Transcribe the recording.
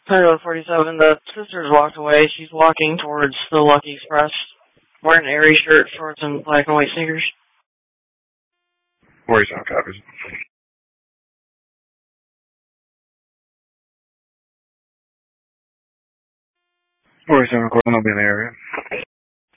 Pilot 47, the sister's walked away. She's walking towards the Lucky Express, wearing an Aerie shirt, shorts, and black and white sneakers. 47 copies. 47, Corbin will be in the area.